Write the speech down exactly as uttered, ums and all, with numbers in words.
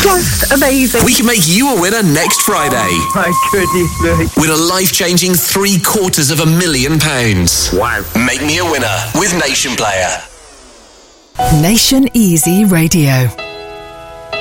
Just amazing. We can make you a winner next Friday. My goodness me. Win a life-changing three quarters of a million pounds. Wow. Make me a winner with Nation Player. Nation Easy Radio.